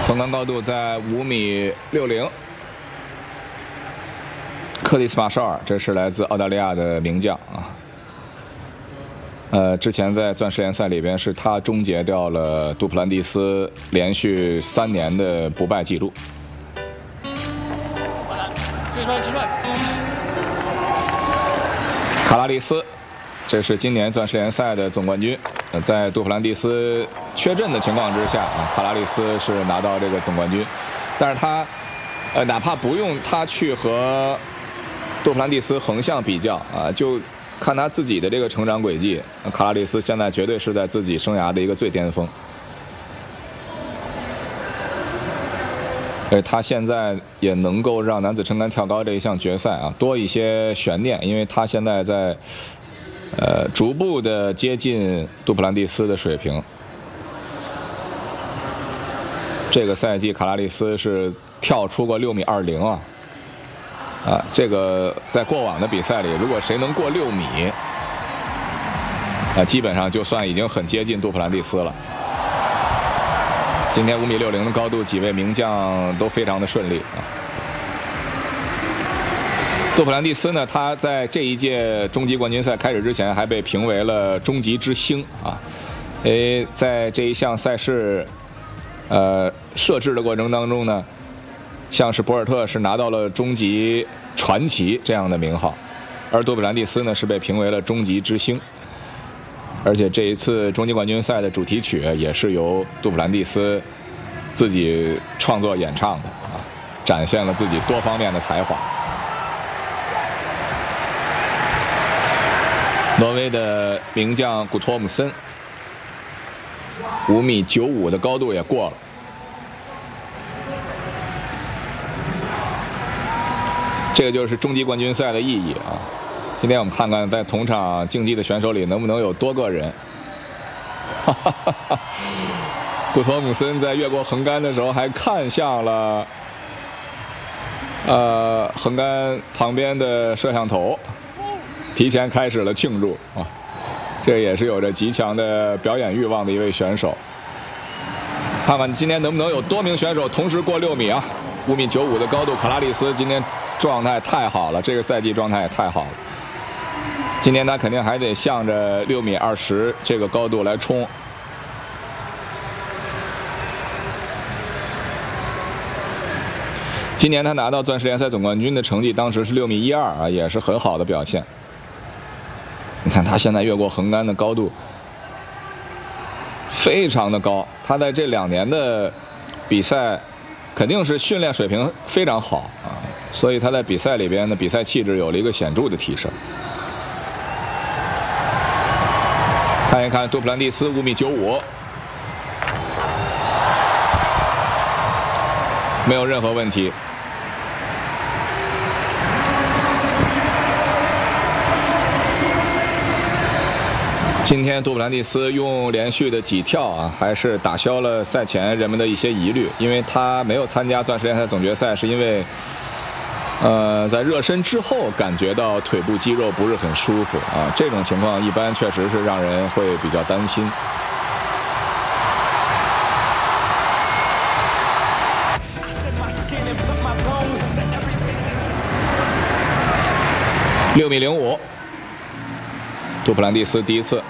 横杆高度在5.60米。克里斯马绍尔，这是来自澳大利亚的名将啊。之前在钻石联赛里边是他终结掉了杜普兰蒂斯连续3年的不败记录。卡拉利斯，这是今年钻石联赛的总冠军。在杜普兰蒂斯缺阵的情况之下啊，卡拉利斯是拿到这个总冠军。但是他哪怕不用他去和杜普兰蒂斯横向比较啊，就看他自己的这个成长轨迹，卡拉利斯现在绝对是在自己生涯的一个最巅峰。他现在也能够让男子撑杆跳高这一项决赛啊多一些悬念，因为他现在在逐步的接近杜普兰蒂斯的水平。这个赛季卡拉利斯是跳出过6.20米啊，这个在过往的比赛里，如果谁能过6米，基本上就算已经很接近杜普兰蒂斯了。今天5.60米的高度，几位名将都非常的顺利啊。杜普兰蒂斯呢，他在这一届终极冠军赛开始之前，还被评为了终极之星啊。在这一项赛事设置的过程当中呢，像是博尔特是拿到了终极传奇这样的名号，而杜普兰蒂斯呢是被评为了终极之星。而且这一次终极冠军赛的主题曲也是由杜普兰蒂斯自己创作演唱的啊，展现了自己多方面的才华。挪威的名将古托姆森5.95米的高度也过了。这个就是终极冠军赛的意义啊！今天我们看看在同场竞技的选手里能不能有多个人。古托姆森在越过横杆的时候还看向了横杆旁边的摄像头，提前开始了庆祝啊！这也是有着极强的表演欲望的一位选手。看看今天能不能有多名选手同时过6米啊！5.95米的高度，卡拉利斯今天状态太好了，这个赛季状态也太好了。今天他肯定还得向着6.20米这个高度来冲。今年他拿到钻石联赛总冠军的成绩，当时是6.12米啊，也是很好的表现。你看他现在越过横杆的高度非常的高，他在这2年的比赛肯定是训练水平非常好啊，所以他在比赛里边的比赛气质有了一个显著的提升。看一看杜普兰蒂斯5.95米，没有任何问题。今天杜普兰蒂斯用连续的几跳啊，还是打消了赛前人们的一些疑虑，因为他没有参加钻石联赛总决赛，是因为在热身之后感觉到腿部肌肉不是很舒服啊，这种情况一般确实是让人会比较担心。6.05米，杜普兰蒂斯第一次，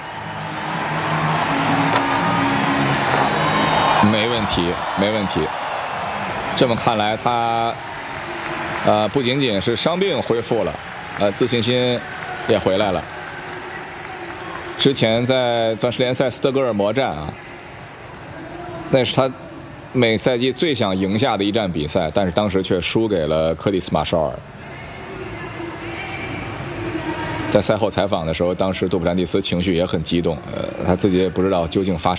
没问题，没问题。这么看来，他不仅仅是伤病恢复了，自信心也回来了。之前在钻石联赛斯德哥尔摩站啊，那是他每赛季最想赢下的一站比赛，但是当时却输给了克里斯马绍尔。在赛后采访的时候，当时杜普兰蒂斯情绪也很激动，他自己也不知道究竟发生